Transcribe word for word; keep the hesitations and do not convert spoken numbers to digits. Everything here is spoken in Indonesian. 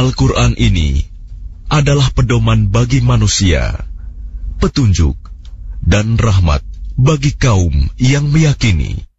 Al-Quran ini adalah pedoman bagi manusia, petunjuk dan rahmat bagi kaum yang meyakini.